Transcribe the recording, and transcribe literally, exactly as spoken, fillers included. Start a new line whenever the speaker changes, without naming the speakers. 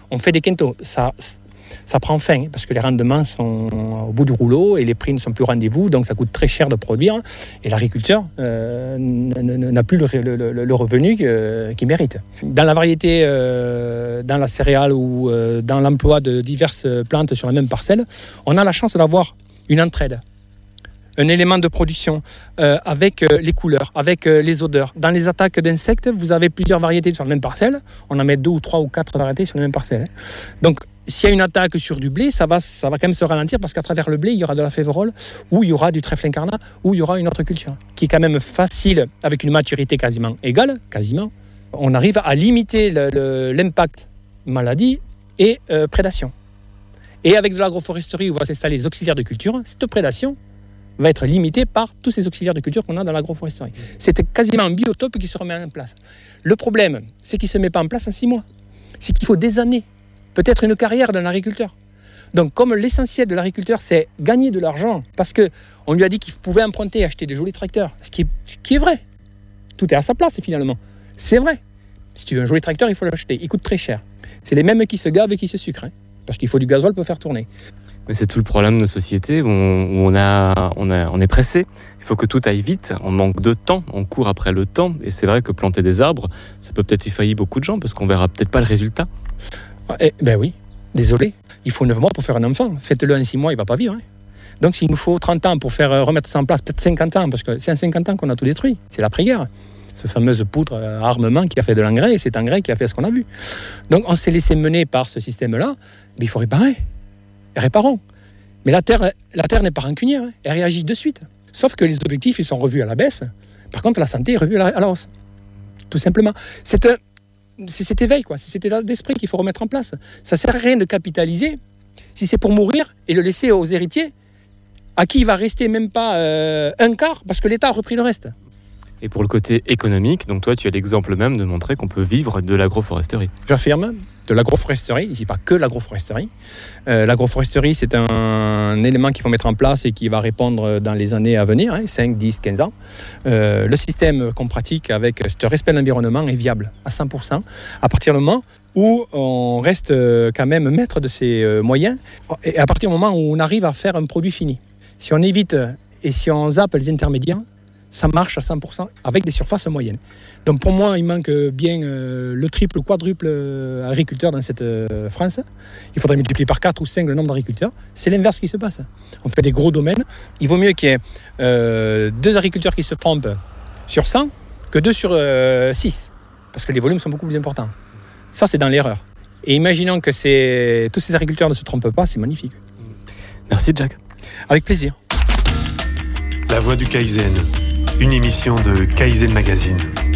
On fait des quintaux. Ça, ça prend fin parce que les rendements sont au bout du rouleau et les prix ne sont plus au rendez-vous, donc ça coûte très cher de produire et l'agriculteur euh, n'a plus le, le, le, le revenu euh, qu'il mérite. Dans la variété, euh, dans la céréale ou euh, dans l'emploi de diverses plantes sur la même parcelle, on a la chance d'avoir une entraide, un élément de production euh, avec euh, les couleurs, avec euh, les odeurs. Dans les attaques d'insectes, vous avez plusieurs variétés sur la même parcelle. On en met deux ou trois ou quatre variétés sur la même parcelle. Hein. Donc, s'il y a une attaque sur du blé, ça va, ça va quand même se ralentir parce qu'à travers le blé, il y aura de la févrole ou il y aura du trèfle incarnat ou il y aura une autre culture qui est quand même facile avec une maturité quasiment égale, quasiment. On arrive à limiter le, le, l'impact maladie et euh, prédation. Et avec de l'agroforesterie où va s'installer les auxiliaires de culture, cette prédation va être limitée par tous ces auxiliaires de culture qu'on a dans l'agroforesterie. C'est quasiment un biotope qui se remet en place. Le problème, c'est qu'il ne se met pas en place en six mois. C'est qu'il faut des années, peut-être une carrière d'un agriculteur. Donc comme l'essentiel de l'agriculteur, c'est gagner de l'argent, parce qu'on lui a dit qu'il pouvait emprunter et acheter des jolis tracteurs, ce qui est, ce qui est vrai. Tout est à sa place finalement. C'est vrai. Si tu veux un joli tracteur, il faut l'acheter. Il coûte très cher. C'est les mêmes qui se gavent et qui se sucrent, hein, parce qu'il faut du gasoil pour faire tourner.
Mais c'est tout le problème de nos sociétés où on, où on, a, on, a, on est pressé. Il faut que tout aille vite. On manque de temps. On court après le temps. Et c'est vrai que planter des arbres, ça peut peut-être effailler beaucoup de gens parce qu'on verra peut-être pas le résultat.
Eh ben oui, désolé. Il faut neuf mois pour faire un enfant. Faites-le en six mois, il ne va pas vivre. Hein. Donc s'il nous faut trente ans pour faire remettre ça en place, peut-être cinquante ans, parce que c'est en cinquante ans qu'on a tout détruit. C'est l'après-guerre. Cette fameuse poudre à armement qui a fait de l'engrais, et cet engrais qui a fait ce qu'on a vu. Donc on s'est laissé mener par ce système-là, mais il faut réparer. Réparons. Mais la Terre, la Terre n'est pas rancunière, hein. Elle réagit de suite. Sauf que les objectifs ils sont revus à la baisse. Par contre, la santé est revue à la, à la hausse. Tout simplement. C'est, un, c'est cet éveil, quoi. C'est cet état d'esprit qu'il faut remettre en place. Ça ne sert à rien de capitaliser si c'est pour mourir et le laisser aux héritiers, à qui il va rester même pas euh, un quart, parce que l'État a repris le reste.
Et pour le côté économique, donc toi, tu as l'exemple même de montrer qu'on peut vivre de l'agroforesterie.
J'affirme, de l'agroforesterie, ici pas que l'agroforesterie. Euh, l'agroforesterie, c'est un, un élément qu'il faut mettre en place et qui va répondre dans les années à venir, hein, cinq, dix, quinze ans. Euh, le système qu'on pratique avec ce respect de l'environnement est viable à cent pour cent, à partir du moment où on reste quand même maître de ses moyens et à partir du moment où on arrive à faire un produit fini. Si on évite et si on zappe les intermédiaires, ça marche à cent pour cent avec des surfaces moyennes. Donc pour moi, il manque bien euh, le triple, quadruple euh, agriculteurs dans cette euh, France. Il faudrait multiplier par quatre ou cinq le nombre d'agriculteurs. C'est l'inverse qui se passe. On fait des gros domaines. Il vaut mieux qu'il y ait euh, deux agriculteurs qui se trompent sur cent que deux sur euh, six. Parce que les volumes sont beaucoup plus importants. Ça, c'est dans l'erreur. Et imaginons que c'est... tous ces agriculteurs ne se trompent pas, c'est magnifique.
Merci Jack.
Avec plaisir.
La Voix du Kaizen, une émission de Kaizen Magazine.